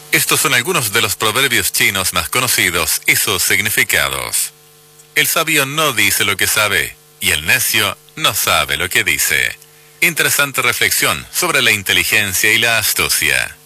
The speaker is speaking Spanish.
Estos son algunos de los proverbios chinos más conocidos y sus significados. El sabio no dice lo que sabe, y el necio no sabe lo que dice. Interesante reflexión sobre la inteligencia y la astucia.